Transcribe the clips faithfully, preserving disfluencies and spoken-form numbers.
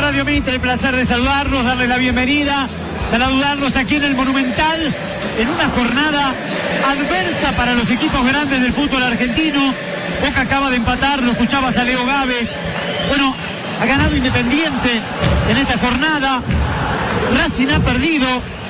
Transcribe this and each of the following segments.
Radio Mitre, el placer de saludarlos, darles la bienvenida, saludarlos aquí en el Monumental, en una jornada adversa para los equipos grandes del fútbol argentino. Boca acaba de empatar, lo escuchabas a Leo Gávez. Bueno, ha ganado Independiente en esta jornada. Racing ha perdido.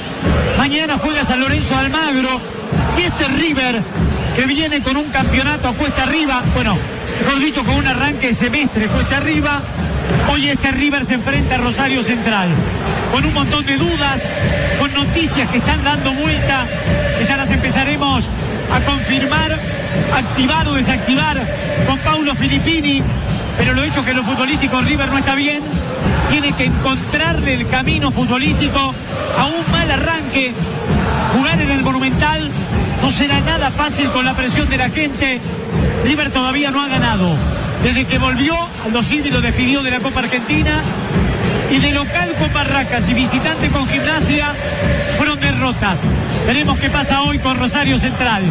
Mañana juega San Lorenzo de Almagro. Y este River, que viene con un campeonato a cuesta arriba, bueno, mejor dicho, con un arranque de semestre cuesta arriba. Hoy este River se enfrenta a Rosario Central, con un montón de dudas, con noticias que están dando vuelta, que ya las empezaremos a confirmar, activar o desactivar con Paulo Filippini. Pero lo hecho que en lo futbolístico River no está bien, tiene que encontrarle el camino futbolístico a un mal arranque. Jugar en el Monumental no será nada fácil con la presión de la gente. River todavía no ha ganado. Desde que volvió, Aldo Civi lo despidió de la Copa Argentina, y de local con Barracas y visitante con Gimnasia fueron derrotas. Veremos qué pasa hoy con Rosario Central.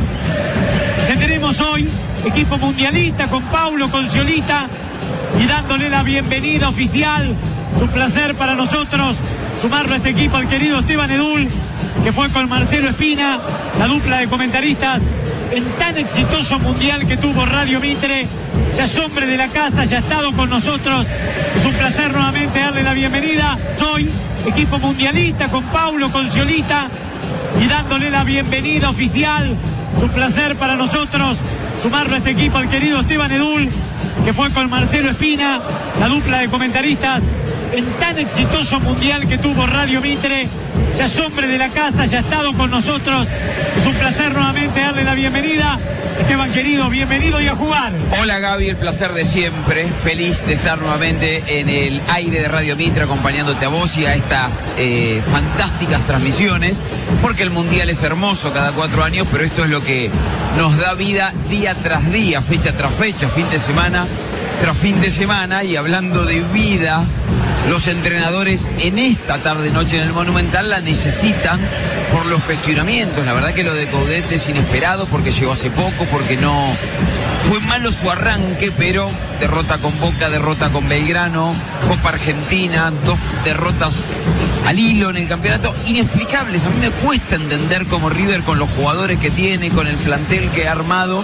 Tendremos hoy equipo mundialista con Paulo, con Sciolita, y dándole la bienvenida oficial. Es un placer para nosotros sumarlo a este equipo al querido Esteban Edul, que fue con Marcelo Espina, la dupla de comentaristas en tan exitoso mundial que tuvo Radio Mitre. Ya es hombre de la casa, ya ha estado con nosotros. Es un placer nuevamente darle la bienvenida. Soy equipo mundialista con Paulo, con Sciolita, y dándole la bienvenida oficial. Es un placer para nosotros sumarlo a este equipo al querido Esteban Edul, que fue con Marcelo Espina, la dupla de comentaristas en tan exitoso mundial que tuvo Radio Mitre. Ya es hombre de la casa, ya ha estado con nosotros. Es un placer nuevamente darle la bienvenida. Esteban, querido, bienvenido y a jugar. Hola Gaby, el placer de siempre. Feliz de estar nuevamente en el aire de Radio Mitre acompañándote a vos y a estas eh, fantásticas transmisiones, porque el mundial es hermoso cada cuatro años, pero esto es lo que nos da vida día tras día, fecha tras fecha, fin de semana tras fin de semana. Y hablando de vida, los entrenadores en esta tarde-noche en el Monumental la necesitan por los cuestionamientos. La verdad que lo de Coudet es inesperado porque llegó hace poco, porque no fue malo su arranque, pero derrota con Boca, derrota con Belgrano, Copa Argentina, dos derrotas al hilo en el campeonato, inexplicables. A mí me cuesta entender cómo River, con los jugadores que tiene, con el plantel que ha armado,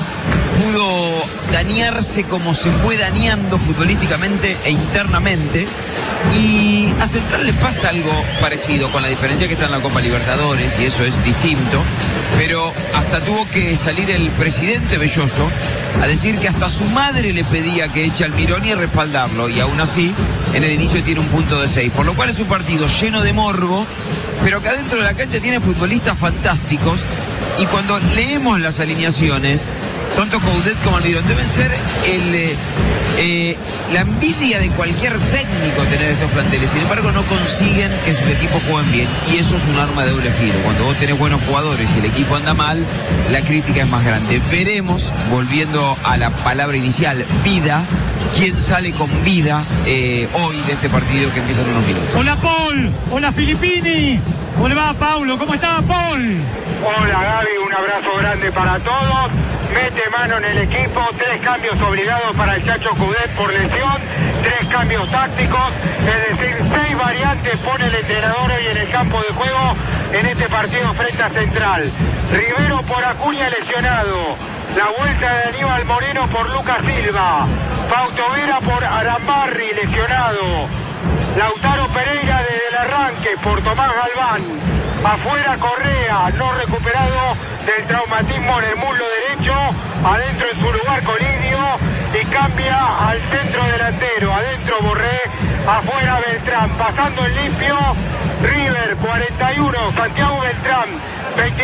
pudo dañarse como se fue dañando futbolísticamente e internamente. Y a Central le pasa algo parecido, con la diferencia que está en la Copa Libertadores, y eso es distinto, pero hasta tuvo que salir el presidente Belloso a decir que hasta su madre le pedía que eche al Mirón y respaldarlo, y aún así en el inicio tiene un punto de seis, por lo cual es un partido lleno de morbo, pero que adentro de la cancha tiene futbolistas fantásticos. Y cuando leemos las alineaciones, tanto Coudet como Almirón deben ser el, eh, eh, la envidia de cualquier técnico tener estos planteles. Sin embargo, no consiguen que sus equipos jueguen bien, y eso es un arma de doble filo. Cuando vos tenés buenos jugadores y el equipo anda mal, la crítica es más grande. Veremos, volviendo a la palabra inicial, vida, quién sale con vida eh, hoy de este partido que empieza en unos minutos. Hola Paul, hola Filippini, ¿cómo le va Paulo? ¿Cómo está Paul? Hola Gaby, un abrazo grande para todos. Mete mano en el equipo, tres cambios obligados para el Chacho Coudet por lesión, tres cambios tácticos, es decir, seis variantes pone el entrenador hoy en el campo de juego en este partido frente a Central. Rivero por Acuña lesionado, la vuelta de Aníbal Moreno por Lucas Silva, Fausto Vera por Arambarri lesionado, Lautaro Pereira desde el arranque por Tomás Galván, afuera Correa, no recuperado del traumatismo en el muslo derecho, adentro en su lugar Colidio, y cambia al centro delantero, adentro Borré, afuera Beltrán, pasando en limpio River cuarenta y uno, Santiago Beltrán veinte.